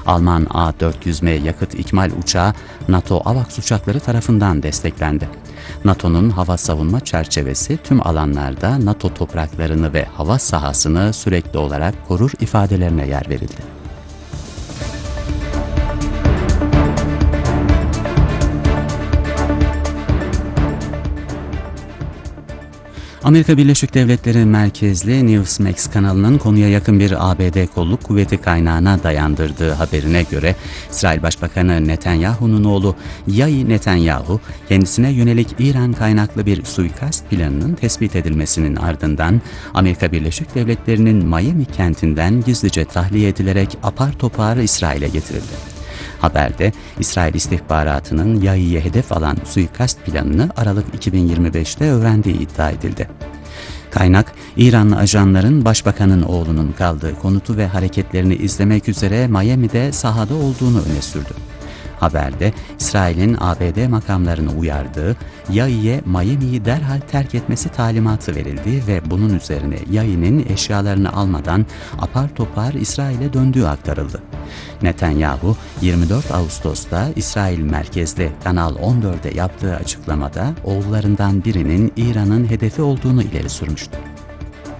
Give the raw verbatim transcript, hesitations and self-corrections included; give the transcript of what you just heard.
Alman A dört yüz M yakıt ikmal uçağı NATO AVAX uçakları tarafından desteklendi. NATO'nun hava savunma çerçevesi tüm alanlarda NATO topraklarını ve hava sahasını sürekli olarak korur ifadelerine yer verildi. Amerika Birleşik Devletleri merkezli Newsmax kanalının konuya yakın bir A B D kolluk kuvveti kaynağına dayandırdığı haberine göre İsrail Başbakanı Netanyahu'nun oğlu Yair Netanyahu, kendisine yönelik İran kaynaklı bir suikast planının tespit edilmesinin ardından Amerika Birleşik Devletleri'nin Miami kentinden gizlice tahliye edilerek apar topar İsrail'e getirildi. Haberde İsrail istihbaratının Yair'i hedef alan suikast planını Aralık iki bin yirmi beşte öğrendiği iddia edildi. Kaynak, İranlı ajanların başbakanın oğlunun kaldığı konutu ve hareketlerini izlemek üzere Miami'de sahada olduğunu öne sürdü. Haberde İsrail'in A B D makamlarını uyardığı, Yair'e Miami'yi derhal terk etmesi talimatı verildi ve bunun üzerine Yair'in eşyalarını almadan apar topar İsrail'e döndüğü aktarıldı. Netanyahu, yirmi dört Ağustos'ta İsrail merkezli Kanal on dört'e yaptığı açıklamada oğullarından birinin İran'ın hedefi olduğunu ileri sürmüştü.